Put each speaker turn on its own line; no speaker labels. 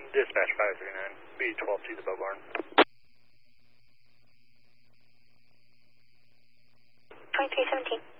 Dispatch 539, B12 to the boat barn.
2317.